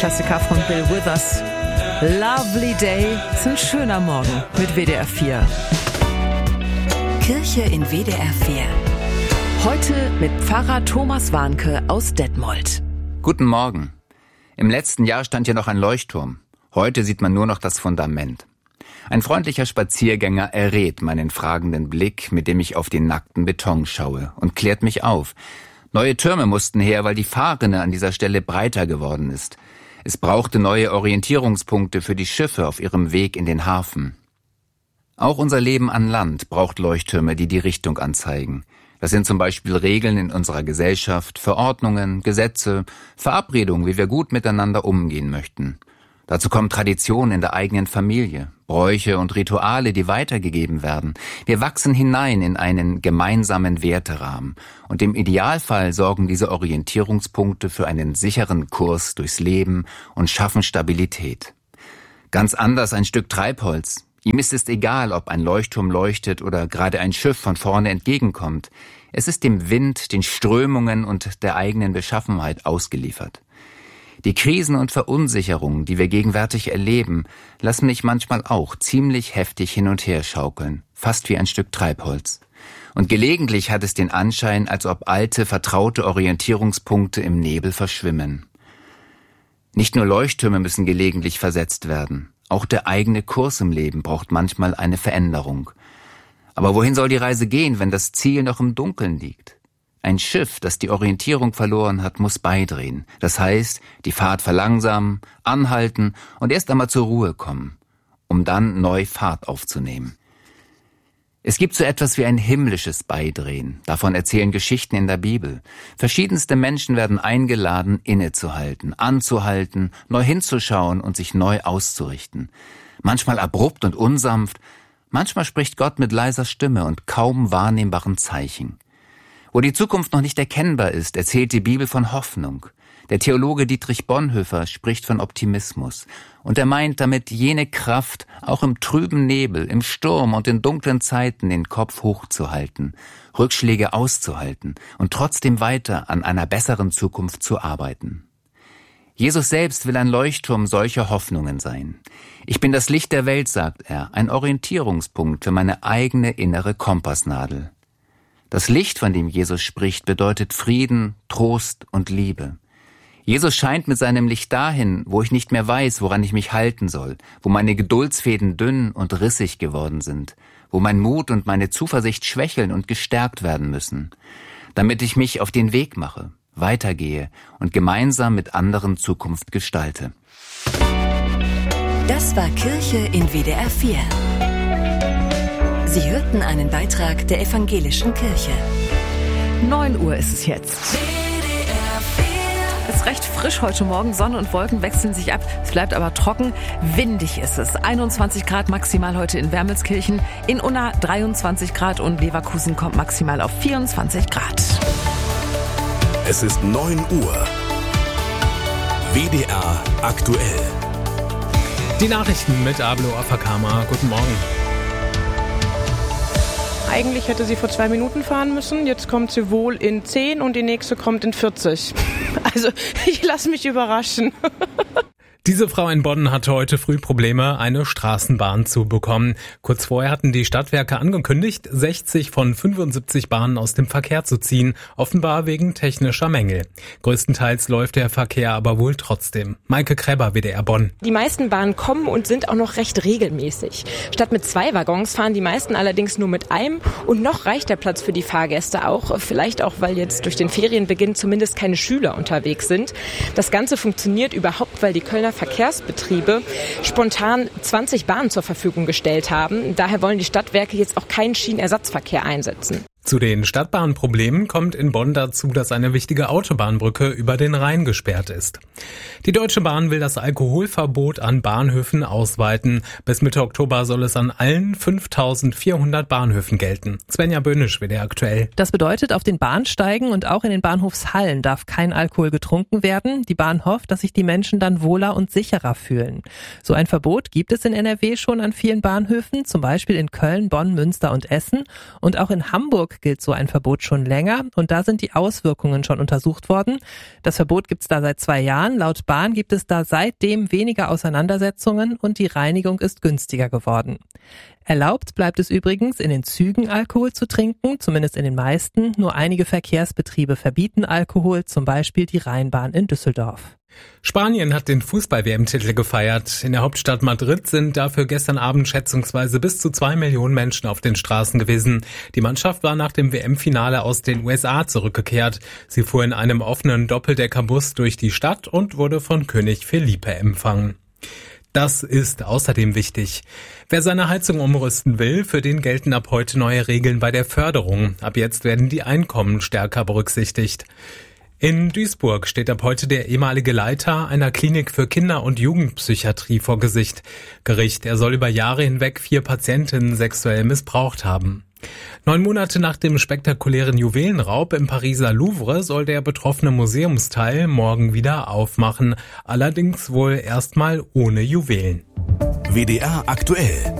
Klassiker von Bill Withers. Lovely Day, ist ein schöner Morgen mit WDR 4. Kirche in WDR 4. Heute mit Pfarrer Thomas Warnke aus Detmold. Guten Morgen. Im letzten Jahr stand hier noch ein Leuchtturm. Heute sieht man nur noch das Fundament. Ein freundlicher Spaziergänger errät meinen fragenden Blick, mit dem ich auf den nackten Beton schaue, und klärt mich auf. Neue Türme mussten her, weil die Fahrrinne an dieser Stelle breiter geworden ist. Es brauchte neue Orientierungspunkte für die Schiffe auf ihrem Weg in den Hafen. Auch unser Leben an Land braucht Leuchttürme, die die Richtung anzeigen. Das sind zum Beispiel Regeln in unserer Gesellschaft, Verordnungen, Gesetze, Verabredungen, wie wir gut miteinander umgehen möchten. Dazu kommen Traditionen in der eigenen Familie, Bräuche und Rituale, die weitergegeben werden. Wir wachsen hinein in einen gemeinsamen Werterahmen. Und im Idealfall sorgen diese Orientierungspunkte für einen sicheren Kurs durchs Leben und schaffen Stabilität. Ganz anders ein Stück Treibholz. Ihm ist es egal, ob ein Leuchtturm leuchtet oder gerade ein Schiff von vorne entgegenkommt. Es ist dem Wind, den Strömungen und der eigenen Beschaffenheit ausgeliefert. Die Krisen und Verunsicherungen, die wir gegenwärtig erleben, lassen mich manchmal auch ziemlich heftig hin und her schaukeln, fast wie ein Stück Treibholz. Und gelegentlich hat es den Anschein, als ob alte, vertraute Orientierungspunkte im Nebel verschwimmen. Nicht nur Leuchttürme müssen gelegentlich versetzt werden. Auch der eigene Kurs im Leben braucht manchmal eine Veränderung. Aber wohin soll die Reise gehen, wenn das Ziel noch im Dunkeln liegt? Ein Schiff, das die Orientierung verloren hat, muss beidrehen. Das heißt, die Fahrt verlangsamen, anhalten und erst einmal zur Ruhe kommen, um dann neu Fahrt aufzunehmen. Es gibt so etwas wie ein himmlisches Beidrehen. Davon erzählen Geschichten in der Bibel. Verschiedenste Menschen werden eingeladen, innezuhalten, anzuhalten, neu hinzuschauen und sich neu auszurichten. Manchmal abrupt und unsanft, manchmal spricht Gott mit leiser Stimme und kaum wahrnehmbaren Zeichen. Wo die Zukunft noch nicht erkennbar ist, erzählt die Bibel von Hoffnung. Der Theologe Dietrich Bonhoeffer spricht von Optimismus. Und er meint damit jene Kraft, auch im trüben Nebel, im Sturm und in dunklen Zeiten den Kopf hochzuhalten, Rückschläge auszuhalten und trotzdem weiter an einer besseren Zukunft zu arbeiten. Jesus selbst will ein Leuchtturm solcher Hoffnungen sein. Ich bin das Licht der Welt, sagt er, ein Orientierungspunkt für meine eigene innere Kompassnadel. Das Licht, von dem Jesus spricht, bedeutet Frieden, Trost und Liebe. Jesus scheint mit seinem Licht dahin, wo ich nicht mehr weiß, woran ich mich halten soll, wo meine Geduldsfäden dünn und rissig geworden sind, wo mein Mut und meine Zuversicht schwächeln und gestärkt werden müssen, damit ich mich auf den Weg mache, weitergehe und gemeinsam mit anderen Zukunft gestalte. Das war Kirche in WDR 4. Sie hörten einen Beitrag der Evangelischen Kirche. 9 Uhr ist es jetzt. Es ist recht frisch heute Morgen, Sonne und Wolken wechseln sich ab, es bleibt aber trocken, windig ist es. 21 Grad maximal heute in Wermelskirchen, in Unna 23 Grad und Leverkusen kommt maximal auf 24 Grad. Es ist 9 Uhr. WDR aktuell. Die Nachrichten mit Ablo Afakama. Guten Morgen. Eigentlich hätte sie vor 2 Minuten fahren müssen. Jetzt kommt sie wohl in 10 und die nächste kommt in 40. Also ich lasse mich überraschen. Diese Frau in Bonn hatte heute früh Probleme, eine Straßenbahn zu bekommen. Kurz vorher hatten die Stadtwerke angekündigt, 60 von 75 Bahnen aus dem Verkehr zu ziehen, offenbar wegen technischer Mängel. Größtenteils läuft der Verkehr aber wohl trotzdem. Maike Kräber, WDR Bonn. Die meisten Bahnen kommen und sind auch noch recht regelmäßig. Statt mit 2 Waggons fahren die meisten allerdings nur mit einem und noch reicht der Platz für die Fahrgäste auch. Vielleicht auch, weil jetzt durch den Ferienbeginn zumindest keine Schüler unterwegs sind. Das Ganze funktioniert überhaupt, weil die Kölner Verkehrsbetriebe spontan 20 Bahnen zur Verfügung gestellt haben. Daher wollen die Stadtwerke jetzt auch keinen Schienenersatzverkehr einsetzen. Zu den Stadtbahnproblemen kommt in Bonn dazu, dass eine wichtige Autobahnbrücke über den Rhein gesperrt ist. Die Deutsche Bahn will das Alkoholverbot an Bahnhöfen ausweiten. Bis Mitte Oktober soll es an allen 5.400 Bahnhöfen gelten. Svenja Böhnisch, WDR aktuell. Das bedeutet, auf den Bahnsteigen und auch in den Bahnhofshallen darf kein Alkohol getrunken werden. Die Bahn hofft, dass sich die Menschen dann wohler und sicherer fühlen. So ein Verbot gibt es in NRW schon an vielen Bahnhöfen, zum Beispiel in Köln, Bonn, Münster und Essen. Und auch in Hamburg Hamburg gilt so ein Verbot schon länger und da sind die Auswirkungen schon untersucht worden. Das Verbot gibt es da seit 2 Jahren. Laut Bahn gibt es da seitdem weniger Auseinandersetzungen und die Reinigung ist günstiger geworden. Erlaubt bleibt es übrigens, in den Zügen Alkohol zu trinken, zumindest in den meisten. Nur einige Verkehrsbetriebe verbieten Alkohol, zum Beispiel die Rheinbahn in Düsseldorf. Spanien hat den Fußball-WM-Titel gefeiert. In der Hauptstadt Madrid sind dafür gestern Abend schätzungsweise bis zu 2 Millionen Menschen auf den Straßen gewesen. Die Mannschaft war nach dem WM-Finale aus den USA zurückgekehrt. Sie fuhr in einem offenen Doppeldeckerbus durch die Stadt und wurde von König Felipe empfangen. Das ist außerdem wichtig. Wer seine Heizung umrüsten will, für den gelten ab heute neue Regeln bei der Förderung. Ab jetzt werden die Einkommen stärker berücksichtigt. In Duisburg steht ab heute der ehemalige Leiter einer Klinik für Kinder- und Jugendpsychiatrie vor Gericht. Er soll über Jahre hinweg 4 Patientinnen sexuell missbraucht haben. 9 Monate nach dem spektakulären Juwelenraub im Pariser Louvre soll der betroffene Museumsteil morgen wieder aufmachen. Allerdings wohl erstmal ohne Juwelen. WDR aktuell.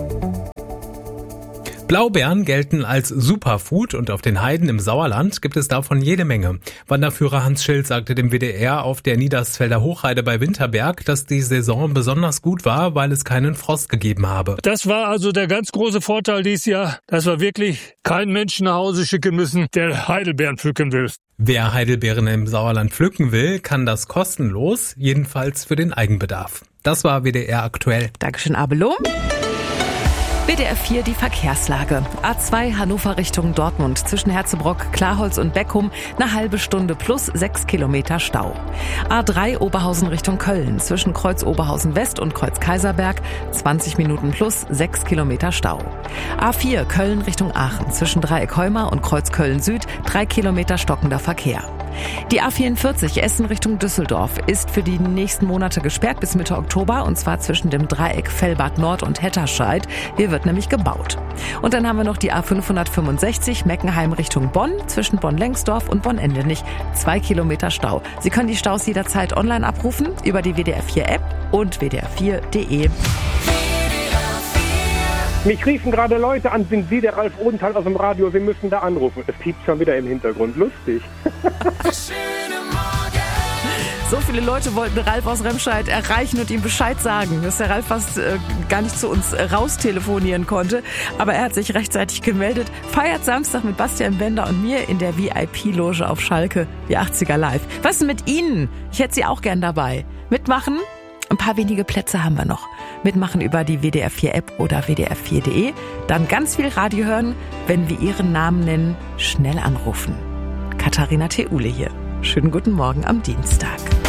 Blaubeeren gelten als Superfood und auf den Heiden im Sauerland gibt es davon jede Menge. Wanderführer Hans Schild sagte dem WDR auf der Niedersfelder Hochheide bei Winterberg, dass die Saison besonders gut war, weil es keinen Frost gegeben habe. Das war also der ganz große Vorteil dieses Jahr, dass wir wirklich keinen Menschen nach Hause schicken müssen, der Heidelbeeren pflücken will. Wer Heidelbeeren im Sauerland pflücken will, kann das kostenlos, jedenfalls für den Eigenbedarf. Das war WDR aktuell. Dankeschön, Abelo. WDR 4 die Verkehrslage. A2 Hannover Richtung Dortmund zwischen Herzebrock, Klarholz und Beckum eine halbe Stunde plus 6 Kilometer Stau. A3 Oberhausen Richtung Köln zwischen Kreuz Oberhausen West und Kreuz Kaiserberg 20 Minuten plus 6 Kilometer Stau. A4 Köln Richtung Aachen zwischen Dreieck Heuma und Kreuz Köln Süd 3 Kilometer stockender Verkehr. Die A44 Essen Richtung Düsseldorf ist für die nächsten Monate gesperrt bis Mitte Oktober und zwar zwischen dem Dreieck Fellbad Nord und Hetterscheid. Hier wird nämlich gebaut. Und dann haben wir noch die A565 Meckenheim Richtung Bonn zwischen Bonn-Lengsdorf und Bonn-Endenich 2 Kilometer Stau. Sie können die Staus jederzeit online abrufen über die WDR 4 App und wdr4.de. Mich riefen gerade Leute an, sind Sie der Ralf Odenthal aus dem Radio, Sie müssen da anrufen. Es piept schon wieder im Hintergrund, lustig. So viele Leute wollten Ralf aus Remscheid erreichen und ihm Bescheid sagen, dass der Ralf fast gar nicht zu uns raustelefonieren konnte. Aber er hat sich rechtzeitig gemeldet, feiert Samstag mit Bastian Bender und mir in der VIP-Loge auf Schalke, die 80er Live. Was ist mit Ihnen? Ich hätte Sie auch gern dabei. Mitmachen? Ein paar wenige Plätze haben wir noch. Mitmachen über die WDR 4 App oder wdr4.de. Dann ganz viel Radio hören, wenn wir Ihren Namen nennen, schnell anrufen. Katharina Theule hier. Schönen guten Morgen am Dienstag.